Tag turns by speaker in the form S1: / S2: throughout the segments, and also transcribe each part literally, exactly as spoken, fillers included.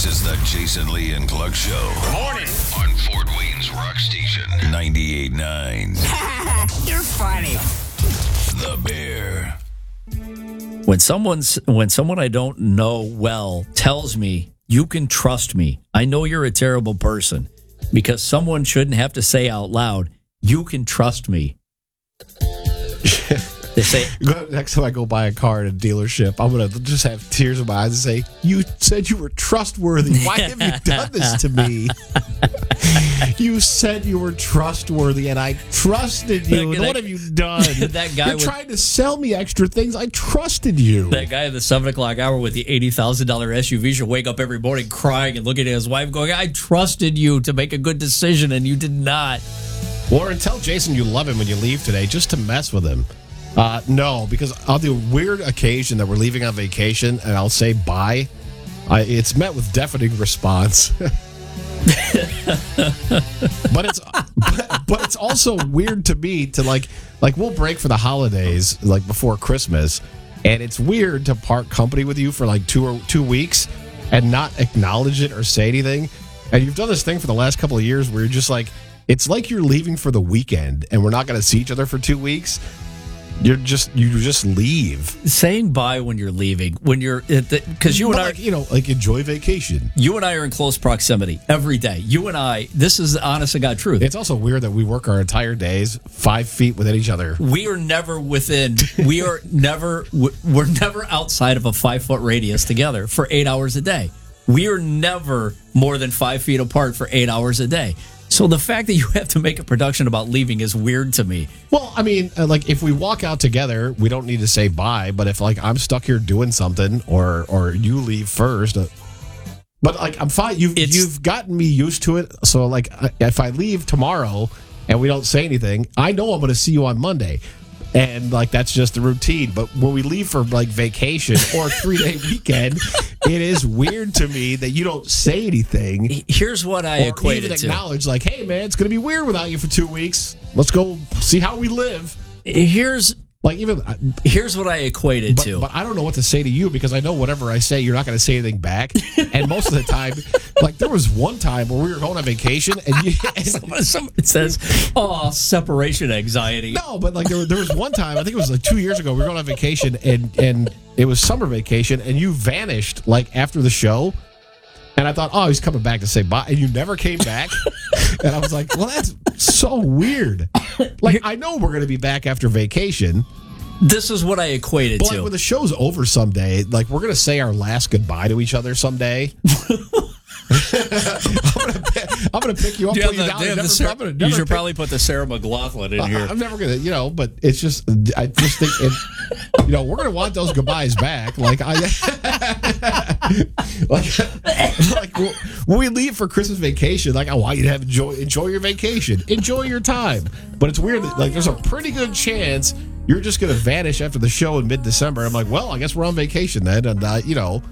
S1: This is the Jason Lee and Clark Show.
S2: Morning.
S1: On Fort Wayne's Rock Station, ninety-eight point nine.
S2: You're funny.
S1: The Bear.
S3: When someone's when someone I don't know well tells me, you can trust me, I know you're a terrible person, because someone shouldn't have to say out loud, you can trust me. They say,
S4: next time I go buy a car at a dealership, I'm going to just have tears in my eyes and say, you said you were trustworthy. Why have you done this to me? You said you were trustworthy, and I trusted you.
S3: That-
S4: And what have you done?
S3: that guy
S4: You're
S3: with-
S4: trying to sell me extra things. I trusted you.
S3: that guy at the seven o'clock hour with the eighty thousand dollars S U V should wake up every morning crying and looking at his wife going, I trusted you to make a good decision, and you did not.
S4: Lauren, tell Jason you love him when you leave today just to mess with him. Uh, no, because on the weird occasion that we're leaving on vacation and I'll say bye, I, it's met with deafening response. but it's but, but it's also weird to me to like like we'll break for the holidays like before Christmas, and it's weird to part company with you for like two or two weeks and not acknowledge it or say anything. And you've done this thing for the last couple of years where you're just like, it's like you're leaving for the weekend and we're not going to see each other for two weeks. You're just you just leave.
S3: Saying bye when you're leaving, when you're because you and
S4: But
S3: I,
S4: like, you know, like enjoy vacation.
S3: you and I are in close proximity every day. You and I, this is the honest to God truth.
S4: It's also weird that we work our entire days five feet within each other.
S3: We are never within. We are never. We're never outside of a five foot radius together for eight hours a day. We are never more than five feet apart for eight hours a day. So the fact that you have to make a production about leaving is weird to me.
S4: Well, I mean, uh, like if we walk out together, we don't need to say bye. But if like I'm stuck here doing something, or or you leave first, uh, but like I'm fine. You've
S3: It's-
S4: you've gotten me used to it. So like I- if I leave tomorrow and we don't say anything, I know I'm going to see you on Monday. And like that's just the routine. But when we leave for like vacation or a three day weekend, it is weird to me that you don't say anything.
S3: Here's what I
S4: Or
S3: equate
S4: even
S3: it to.
S4: acknowledge, like, hey man, it's gonna be weird without you for two weeks. Let's go see how we live.
S3: Here's
S4: Like even,
S3: here's what I equate it
S4: but,
S3: to.
S4: but I don't know what to say to you because I know whatever I say, you're not going to say anything back. And most of the time, like there was one time where we were going on vacation, and, you, and
S3: Someone, someone says, "Oh, separation anxiety."
S4: no, but like there, there was one time, I think it was like two years ago, we were going on vacation, and and it was summer vacation, and you vanished like after the show. And I thought, oh, he's coming back to say bye. And you never came back. And I was like, well, that's so weird. Like, I know we're going to be back after vacation.
S3: This is what I equate it
S4: But
S3: to.
S4: like when the show's over someday, like we're going to say our last goodbye to each other someday. I'm going to I'm gonna pick you up,
S3: Do you
S4: put
S3: have
S4: you
S3: the-
S4: down.
S3: do you
S4: and
S3: have the
S4: never-
S3: Sarah-
S4: I'm gonna
S3: you
S4: never
S3: should
S4: pick-
S3: probably put the Sarah McLaughlin in
S4: I-
S3: here.
S4: I'm never going to, you know, but it's just, I just think, it, you know, we're going to want those goodbyes back. Like, I, like, like when we leave for Christmas vacation, like, I want you to have enjoy, enjoy your vacation, enjoy your time. But it's weird that, like, there's a pretty good chance you're just going to vanish after the show in mid December. I'm like, well, I guess we're on vacation then. And, uh, you know,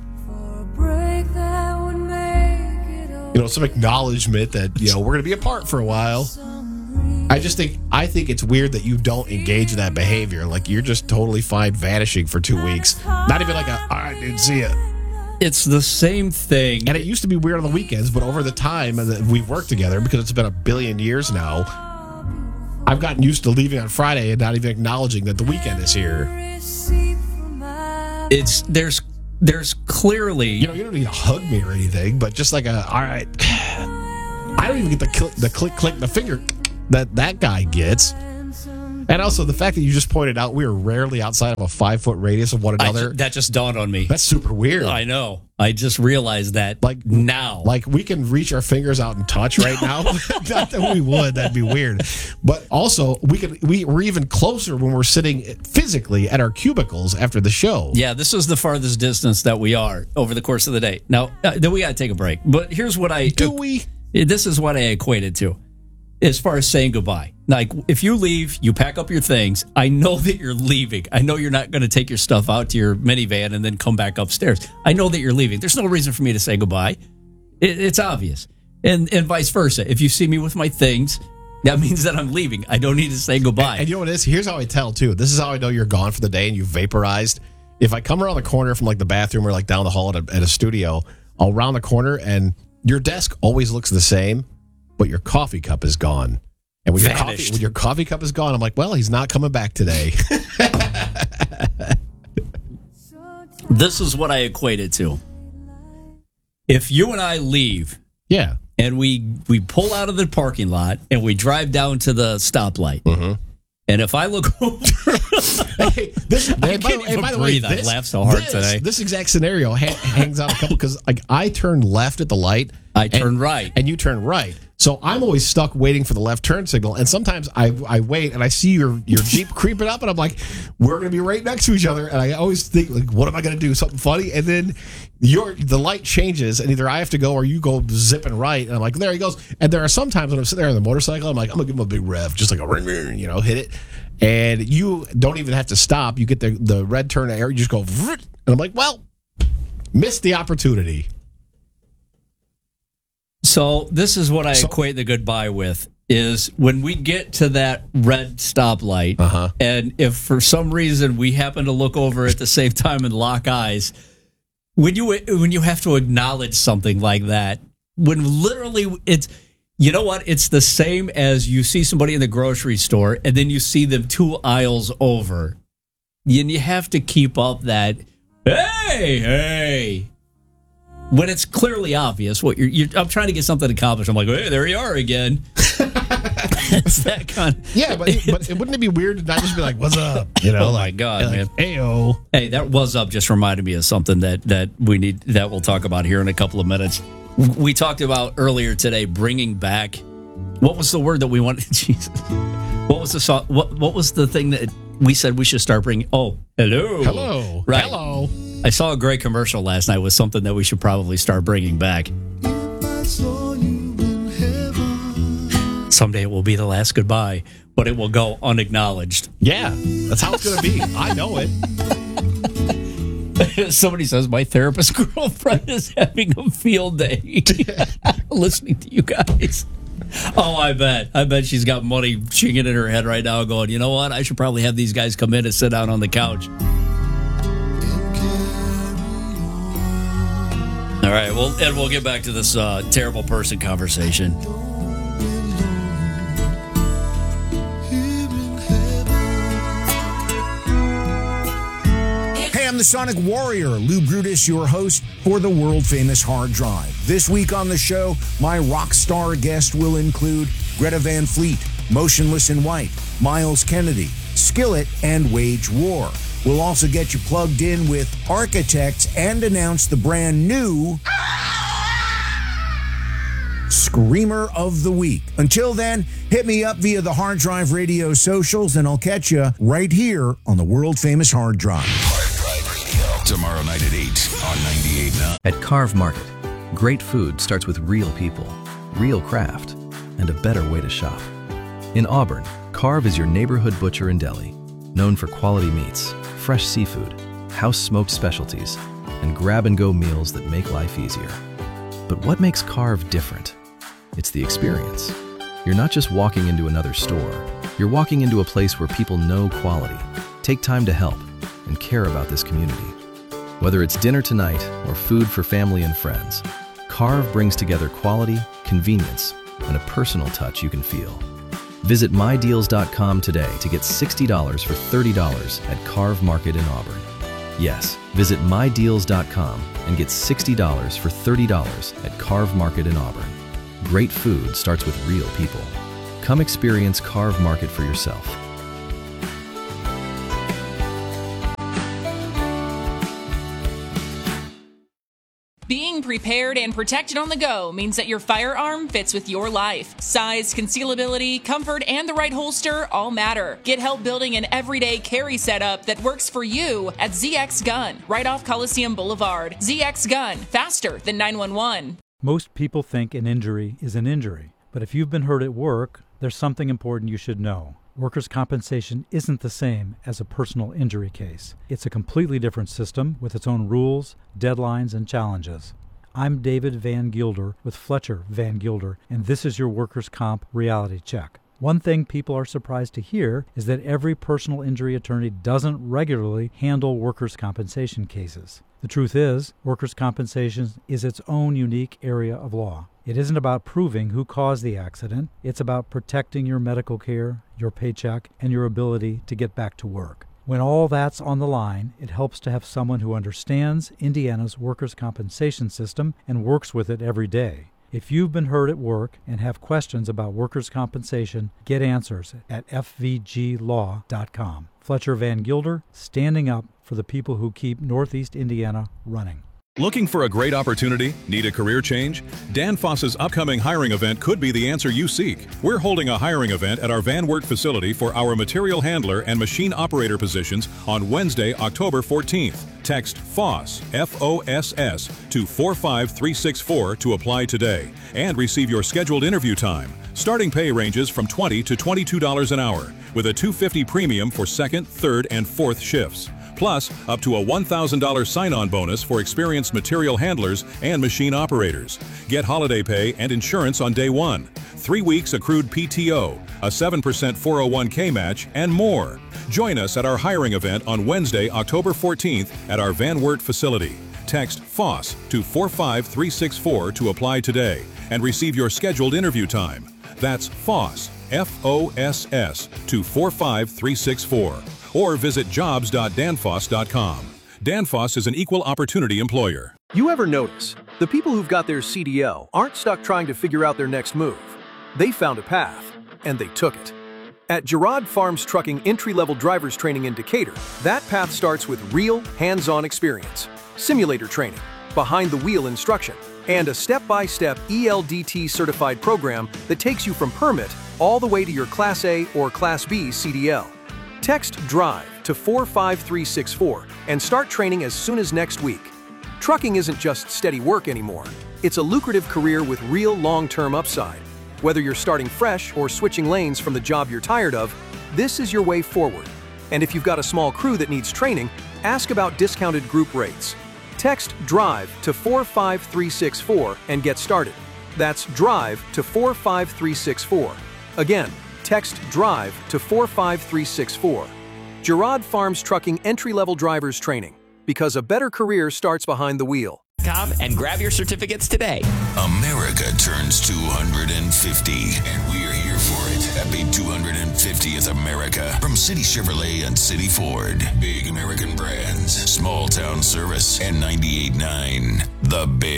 S4: you know, some acknowledgement that, you know, we're going to be apart for a while. I just think I think it's weird that you don't engage in that behavior. Like you're just totally fine vanishing for two weeks. Not even like a, all right, dude, see ya.
S3: It's the same thing.
S4: And it used to be weird on the weekends, but over the time that we've worked together, because it's been a billion years now, I've gotten used to leaving on Friday and not even acknowledging that the weekend is here.
S3: It's there's there's clearly
S4: You know, you don't need to hug me or anything, but just like a, all right. I don't even get the click, the click, click, the finger that that guy gets. And also the fact that you just pointed out we are rarely outside of a five foot radius of one
S3: I
S4: another.
S3: ju- that just dawned on me.
S4: That's super weird.
S3: I know. I just realized that
S4: Like
S3: now.
S4: Like we can reach our fingers out and touch right now. Not that we would, that'd be weird. But also we can we we're even closer when we're sitting physically at our cubicles after the show.
S3: Yeah, this is the farthest distance that we are over the course of the day. Now, uh, then we got to take a break. But here's what I
S4: Do we?
S3: This is what I equated to, as far as saying goodbye. Like, if you leave, you pack up your things. I know that you're leaving. I know you're not going to take your stuff out to your minivan and then come back upstairs. I know that you're leaving. There's no reason for me to say goodbye. It, it's obvious, and and vice versa. If you see me with my things, that means that I'm leaving. I don't need to say goodbye.
S4: And you know what it is? Here's how I tell too. This is how I know you're gone for the day and you vaporized. If I come around the corner from like the bathroom or like down the hall at a, at a studio, I'll round the corner and your desk always looks the same, but your coffee cup is gone. And when your, coffee, when your coffee cup is gone, I'm like, well, he's not coming back today.
S3: This is what I equate it to. If you and I leave,
S4: yeah,
S3: and we we pull out of the parking lot and we drive down to the stoplight,
S4: mm-hmm.
S3: and if I look over,
S4: hey, this,
S3: I
S4: hey,
S3: can't
S4: by,
S3: even
S4: hey, by the
S3: breathe.
S4: way, this,
S3: I laughed so hard
S4: this,
S3: today.
S4: This exact scenario ha- hangs out a couple because like I turn left at the light,
S3: I turn
S4: and,
S3: right,
S4: and you turn right. So I'm always stuck waiting for the left turn signal, and sometimes I I wait and I see your your Jeep creeping up, and I'm like, we're gonna be right next to each other, and I always think like, what am I gonna do? Something funny, and then your the light changes, and either I have to go or you go zipping right, and I'm like, there he goes. And there are some times when I'm sitting there on the motorcycle, I'm like, I'm gonna give him a big rev, just like a ring, ring, you know, hit it, and you don't even have to stop. You get the the red turn air, you just go, and I'm like, well, missed the opportunity.
S3: So this is what I so, equate the goodbye with, is when we get to that red stoplight,
S4: uh-huh.
S3: and if for some reason we happen to look over at the same time and lock eyes, when you when you have to acknowledge something like that, when literally it's, you know what, it's the same as you see somebody in the grocery store and then you see them two aisles over, and you have to keep up that, hey, hey. When it's clearly obvious what you're, you're, I'm trying to get something accomplished. I'm like, hey, there you are again. It's that kind of,
S4: yeah, but, but wouldn't it be weird to not just be like, what's up? You know,
S3: oh
S4: like,
S3: my God,
S4: like,
S3: man.
S4: Ayo.
S3: Hey, that "was up" just reminded me of something that, that we need, that we'll talk about here in a couple of minutes. We talked about earlier today bringing back, what was the word that we wanted? Jesus. What was the song? What, what was the thing that we said we should start bringing? Oh, hello.
S4: Hello.
S3: Right.
S4: Hello.
S3: I saw a great commercial last night with something that we should probably start bringing back. Someday it will be the last goodbye, but it will go unacknowledged.
S4: Yeah, that's how it's going to be. I know it.
S3: Somebody says, my therapist girlfriend is having a field day listening to you guys. Oh, I bet. I bet she's got money chinging in her head right now going, you know what? I should probably have these guys come in and sit down on the couch. All right, well, and we'll get back to this uh, terrible person conversation.
S5: Hey, I'm the Sonic Warrior, Lou Brutus, your host for the world-famous Hard Drive. This week on the show, my rock star guest will include Greta Van Fleet, Motionless in White, Miles Kennedy, Skillet, and Wage War. We'll also get you plugged in with Architects and announce the brand new Screamer of the Week. Until then, hit me up via the Hard Drive Radio socials, and I'll catch you right here on the world-famous Hard Drive.
S1: Hard Drive Radio. Tomorrow night at eight on ninety-eight point nine.
S6: At Carve Market, great food starts with real people, real craft, and a better way to shop. In Auburn, Carve is your neighborhood butcher and deli, known for quality meats, fresh seafood, house-smoked specialties, and grab-and-go meals that make life easier. But what makes Carve different? It's the experience. You're not just walking into another store. You're walking into a place where people know quality, take time to help, and care about this community. Whether it's dinner tonight or food for family and friends, Carve brings together quality, convenience, and a personal touch you can feel. Visit my deals dot com today to get sixty dollars for thirty dollars at Carve Market in Auburn. Yes, visit my deals dot com and get sixty dollars for thirty dollars at Carve Market in Auburn. Great food starts with real people. Come experience Carve Market for yourself.
S7: Being prepared and protected on the go means that your firearm fits with your life. Size, concealability, comfort, and the right holster all matter. Get help building an everyday carry setup that works for you at Z X Gun, right off Coliseum Boulevard. Z X Gun, faster than nine one one.
S8: Most people think an injury is an injury, but if you've been hurt at work, there's something important you should know. Workers' compensation isn't the same as a personal injury case. It's a completely different system with its own rules, deadlines, and challenges. I'm David Van Gilder with Fletcher Van Gilder, and this is your Workers' Comp Reality Check. One thing people are surprised to hear is that every personal injury attorney doesn't regularly handle workers' compensation cases. The truth is, workers' compensation is its own unique area of law. It isn't about proving who caused the accident. It's about protecting your medical care, your paycheck, and your ability to get back to work. When all that's on the line, it helps to have someone who understands Indiana's workers' compensation system and works with it every day. If you've been hurt at work and have questions about workers' compensation, get answers at f v g law dot com. Fletcher Van Gilder, standing up for the people who keep Northeast Indiana running.
S9: Looking for a great opportunity? Need a career change? Danfoss's upcoming hiring event could be the answer you seek. We're holding a hiring event at our Van Wert facility for our material handler and machine operator positions on Wednesday, October fourteenth. Text FOSS, F O S S, to four five three six four to apply today and receive your scheduled interview time. Starting pay ranges from twenty dollars to twenty-two dollars an hour, with a two hundred fifty dollars premium for second, third, and fourth shifts. Plus, up to a one thousand dollars sign-on bonus for experienced material handlers and machine operators. Get holiday pay and insurance on day one, three weeks accrued P T O, a seven percent four oh one k match, and more. Join us at our hiring event on Wednesday, October fourteenth at our Van Wert facility. Text FOSS to four five three six four to apply today and receive your scheduled interview time. That's FOSS, F O S S, to four five three six four. Or visit jobs dot danfoss dot com. Danfoss is an equal opportunity employer.
S10: You ever notice the people who've got their C D L aren't stuck trying to figure out their next move? They found a path, and they took it. At Girard Farms Trucking Entry-Level Drivers Training in Decatur, that path starts with real, hands-on experience, simulator training, behind-the-wheel instruction, and a step-by-step E L D T-certified program that takes you from permit all the way to your Class A or Class B C D L. Text DRIVE to four five three six four and start training as soon as next week. Trucking isn't just steady work anymore. It's a lucrative career with real long-term upside. Whether you're starting fresh or switching lanes from the job you're tired of, this is your way forward. And if you've got a small crew that needs training, ask about discounted group rates. Text DRIVE to four five three six four and get started. That's DRIVE to four five three six four. Again, text DRIVE to four five three six four. Girard Farms Trucking Entry-Level Drivers Training, because a better career starts behind the wheel.
S2: Come and grab your certificates today.
S1: America turns two hundred fifty, and we're here for it. Happy two hundred fiftieth America from City Chevrolet and City Ford. Big American brands, small town service, and ninety-eight point nine The Big.